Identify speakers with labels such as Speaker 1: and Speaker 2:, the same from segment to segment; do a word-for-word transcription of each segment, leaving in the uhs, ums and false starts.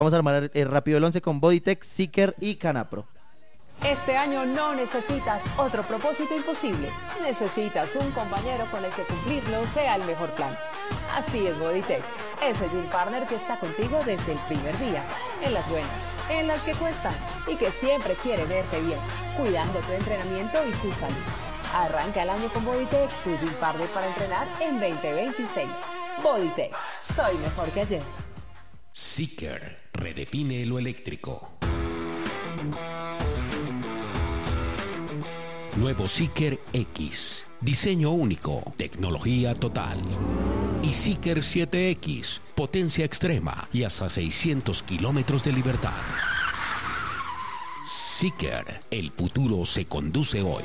Speaker 1: Vamos a armar eh, rápido el once con Bodytech, Seeker y Canapro.
Speaker 2: Este año no necesitas otro propósito imposible. Necesitas un compañero con el que cumplirlo sea el mejor plan. Así es Bodytech, ese gym partner que está contigo desde el primer día, en las buenas, en las que cuestan y que siempre quiere verte bien, cuidando tu entrenamiento y tu salud. Arranca el año con Bodytech, tu gym partner para entrenar en veinte veintiséis. Bodytech, soy mejor que ayer.
Speaker 3: Seeker, redefine lo eléctrico. Nuevo Seeker X, diseño único, tecnología total. Y Seeker siete X, potencia extrema y hasta seiscientos kilómetros de libertad. Seeker, el futuro se conduce hoy.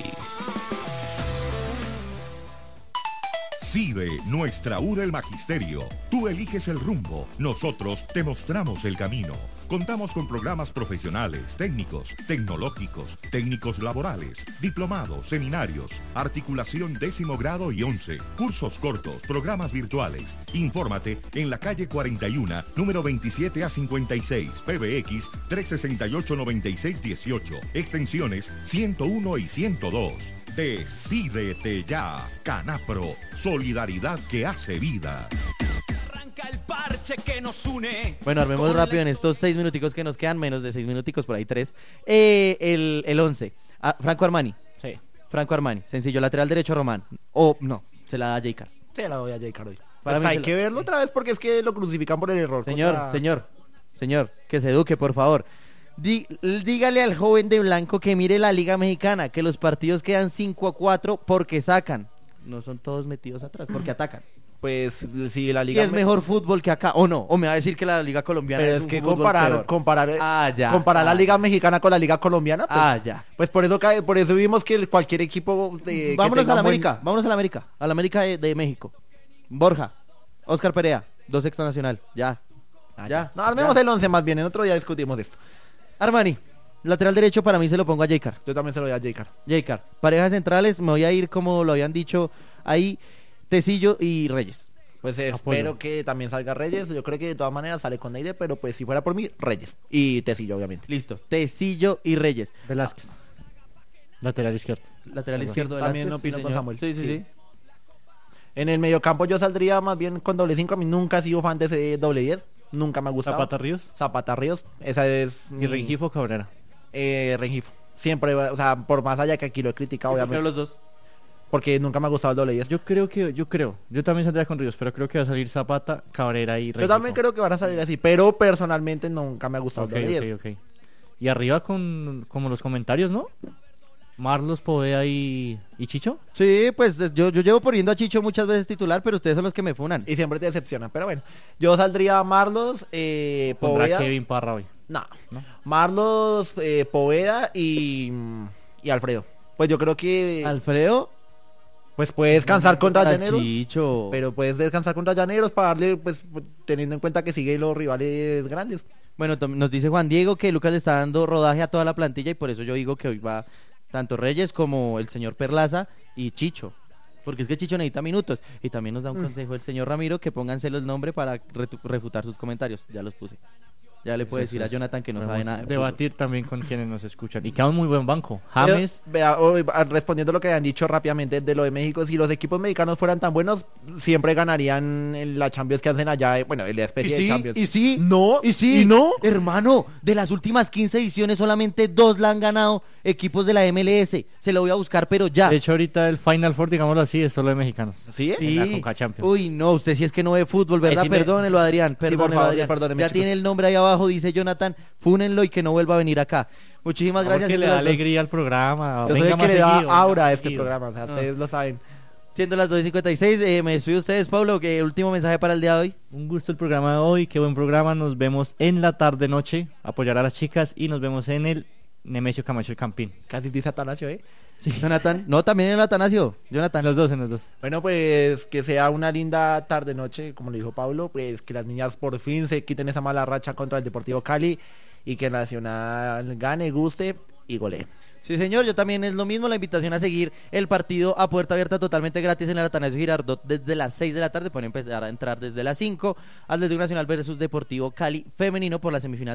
Speaker 4: CIDE, nuestra U del Magisterio. Tú eliges el rumbo, nosotros te mostramos el camino. Contamos con programas profesionales, técnicos, tecnológicos, técnicos laborales, diplomados, seminarios, articulación décimo grado y once, cursos cortos, programas virtuales. Infórmate en la calle cuarenta y uno, número veintisiete a cincuenta y seis, P B X trescientos sesenta y ocho, noventa y seis dieciocho, extensiones ciento uno y ciento dos. Decídete ya, Canapro, solidaridad que hace vida.
Speaker 5: El parche que nos une.
Speaker 1: Bueno, armemos rápido en estos seis minuticos que nos quedan, menos de seis minuticos, por ahí tres. Eh, el, el once. Ah, Franco Armani.
Speaker 6: Sí.
Speaker 1: Franco Armani. Sencillo, lateral derecho Román. O no, se la da a J-Car.
Speaker 6: Se la doy a J-Car hoy.
Speaker 1: Para
Speaker 6: Pues
Speaker 1: mí
Speaker 6: hay
Speaker 1: se
Speaker 6: que
Speaker 1: la...
Speaker 6: verlo otra vez porque es que lo crucifican por el error.
Speaker 1: Señor,
Speaker 6: contra...
Speaker 1: señor, señor, que se eduque, por favor. Dí, dígale al joven de blanco que mire la Liga Mexicana, que los partidos quedan cinco a cuatro porque sacan. No son todos metidos atrás, porque atacan.
Speaker 6: Pues si la
Speaker 1: Y
Speaker 6: liga
Speaker 1: es
Speaker 6: me...
Speaker 1: mejor fútbol que acá, o no, o me va a decir que la liga colombiana
Speaker 6: pero
Speaker 1: es,
Speaker 6: es
Speaker 1: un
Speaker 6: que
Speaker 1: fútbol
Speaker 6: comparar
Speaker 1: peor.
Speaker 6: comparar
Speaker 1: Ah, ya.
Speaker 6: comparar
Speaker 1: ah,
Speaker 6: la liga mexicana con la liga colombiana pues,
Speaker 1: ah, ya.
Speaker 6: pues por eso cae, por eso vimos que cualquier equipo de,
Speaker 1: Vámonos
Speaker 6: que
Speaker 1: a la
Speaker 6: buen...
Speaker 1: América, vámonos a la América, a la América de, de México. Borja, Oscar Perea, dos extra nacional, ya.
Speaker 6: Ah,
Speaker 1: ya.
Speaker 6: No, armemos
Speaker 1: ya.
Speaker 6: el once más bien, en otro día discutimos esto.
Speaker 1: Armani, lateral derecho para mí se lo pongo a J-Car.
Speaker 6: Yo también se lo doy a J-Car.
Speaker 1: J-Car. Parejas centrales, me voy a ir como lo habían dicho ahí, Tecillo y Reyes.
Speaker 6: Pues eh, espero que también salga Reyes. Yo creo que de todas maneras sale con Neide, pero pues si fuera por mí, Reyes. Y Tecillo, obviamente.
Speaker 1: Listo, Tecillo y Reyes.
Speaker 7: Velázquez. Lateral izquierdo.
Speaker 1: Lateral
Speaker 6: Sí,
Speaker 1: izquierdo,
Speaker 6: también
Speaker 1: Velázquez,
Speaker 6: opino
Speaker 1: sí,
Speaker 6: con
Speaker 1: señor.
Speaker 6: Samuel.
Speaker 1: Sí, sí,
Speaker 6: Sí.
Speaker 1: sí.
Speaker 6: En el mediocampo yo saldría más bien con doble cinco. A mí nunca he sido fan de ese doble diez. Nunca me ha gustado.
Speaker 7: Zapata Ríos.
Speaker 6: Zapata Ríos. Esa es...
Speaker 7: Y
Speaker 6: mi-
Speaker 7: Rengifo Cabrera.
Speaker 6: Eh, Rengifo. Siempre, o sea, por más allá que aquí lo he criticado,
Speaker 1: Yo
Speaker 6: obviamente.
Speaker 1: creo los dos.
Speaker 6: Porque nunca me ha gustado el doble diez.
Speaker 7: Yo creo que, yo creo, yo también saldría con Ríos, pero creo que va a salir Zapata, Cabrera y Rengifo.
Speaker 6: Yo también creo que van a salir así, pero personalmente nunca me ha gustado
Speaker 7: Ok,
Speaker 6: el doble
Speaker 7: ok,
Speaker 6: diez.
Speaker 7: ok. Y arriba con como los comentarios, ¿no? Marlos, Poveda y, y Chicho.
Speaker 1: Sí, pues yo, yo llevo poniendo a Chicho muchas veces titular, pero ustedes son los que me funan.
Speaker 6: Y siempre te decepcionan, pero bueno. Yo saldría Marlos, eh,
Speaker 7: Pondrá
Speaker 6: Poveda.
Speaker 7: Kevin Parra hoy.
Speaker 6: No.
Speaker 7: ¿No?
Speaker 6: Marlos, eh, Poveda y, y Alfredo. Pues yo creo que
Speaker 1: Alfredo.
Speaker 6: pues puedes descansar contra
Speaker 1: Para
Speaker 6: Llaneros,
Speaker 1: Chicho.
Speaker 6: pero puedes descansar contra Llaneros para darle, pues teniendo en cuenta que sigue los rivales grandes.
Speaker 1: Bueno, tom- nos dice Juan Diego que Lucas le está dando rodaje a toda la plantilla y por eso yo digo que hoy va tanto Reyes como el señor Perlaza y Chicho. Porque es que Chicho necesita minutos. Y también nos da un
Speaker 6: Mm.
Speaker 1: consejo el señor Ramiro que pónganse el nombre para retu- refutar sus comentarios. Ya los puse. Ya le puedo decir a Jonathan que no sabe
Speaker 7: Podemos
Speaker 1: nada. de
Speaker 7: debatir también con quienes nos escuchan. Y queda un muy buen banco. James,
Speaker 6: Pero, vea, hoy, a- respondiendo a lo que han dicho rápidamente de lo de México, si los equipos mexicanos fueran tan buenos, siempre ganarían en la Champions que hacen allá, eh, bueno, en la
Speaker 1: fútbol.
Speaker 6: especie
Speaker 1: Y
Speaker 6: de
Speaker 1: sí,
Speaker 6: Champions.
Speaker 1: y sí,
Speaker 6: No,
Speaker 1: y sí,
Speaker 6: y no.
Speaker 1: hermano, de las últimas quince ediciones solamente dos la han ganado equipos de la M L S. Se lo voy a buscar, pero ya.
Speaker 7: de hecho ahorita el Final Four, digámoslo así, es solo de mexicanos.
Speaker 6: ¿Sí?
Speaker 7: en la Conca Champions.
Speaker 1: Uy, no, usted sí es que no ve fútbol, ¿verdad?
Speaker 6: Ahí sí me-
Speaker 1: Perdónelo, Adrián,
Speaker 6: por
Speaker 1: perdónelo,
Speaker 6: favor,
Speaker 1: Adrián.
Speaker 6: perdóneme,
Speaker 1: Ya
Speaker 6: chicos.
Speaker 1: tiene el nombre ahí abajo, dice Jonathan, fúnenlo y que no vuelva a venir acá. Muchísimas
Speaker 7: No,
Speaker 1: gracias.
Speaker 7: porque le
Speaker 1: siendo
Speaker 7: da
Speaker 1: las dos-
Speaker 7: alegría al programa.
Speaker 6: Yo soy
Speaker 7: Venga
Speaker 6: el que
Speaker 7: más
Speaker 6: le da
Speaker 7: seguido,
Speaker 6: aura
Speaker 7: venga
Speaker 6: a
Speaker 7: más
Speaker 6: este
Speaker 7: seguido.
Speaker 6: programa, o sea,
Speaker 1: Ah.
Speaker 6: ustedes lo saben.
Speaker 1: Siendo las dos y cincuenta y seis, eh, me despido de ustedes, Pablo, que último mensaje para el día de hoy.
Speaker 7: Un gusto el programa de hoy, qué buen programa. Nos vemos en la tarde noche, apoyar a las chicas y nos vemos en el Nemesio Camacho el Campín.
Speaker 6: Casi dice Atanasio, ¿eh?
Speaker 1: Jonathan, no, también en el Atanasio, Jonathan.
Speaker 7: En los dos, en los dos.
Speaker 6: Bueno, pues que sea una linda tarde-noche, como le dijo Pablo, pues que las niñas por fin se quiten esa mala racha contra el Deportivo Cali y que Nacional gane, guste y golee.
Speaker 1: Sí, señor, yo también es lo mismo, la invitación a seguir el partido a puerta abierta totalmente gratis en el Atanasio Girardot desde las seis de la tarde, pueden empezar a entrar desde las cinco, Atlético Nacional versus Deportivo Cali femenino por la semifinal